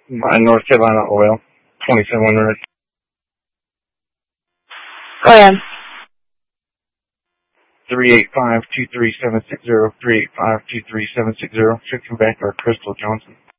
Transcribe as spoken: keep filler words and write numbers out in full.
My North Carolina oil, twenty-seven hundred. Go ahead. three eight five, two three seven six zero, three eight five, two three seven six zero. Should come back for Crystal Johnson.